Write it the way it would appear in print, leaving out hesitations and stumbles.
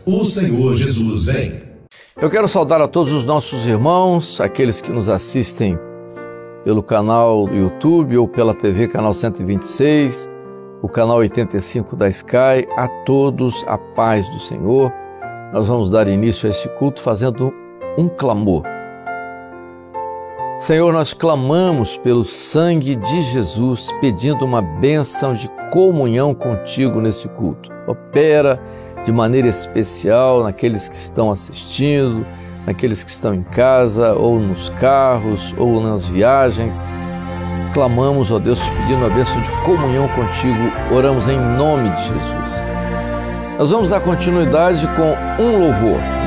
O Senhor Jesus vem. Eu quero saudar a todos os nossos irmãos, aqueles que nos assistem pelo canal do YouTube ou pela TV Canal 126, o canal 85 da Sky, a todos a paz do Senhor. Nós vamos dar início a esse culto fazendo um clamor. Senhor, nós clamamos pelo sangue de Jesus, pedindo uma bênção de comunhão contigo nesse culto. Opera de maneira especial naqueles que estão assistindo, naqueles que estão em casa, ou nos carros, ou nas viagens. Clamamos, ó Deus, te pedindo a bênção de comunhão contigo. Oramos em nome de Jesus. Nós vamos dar continuidade com um louvor.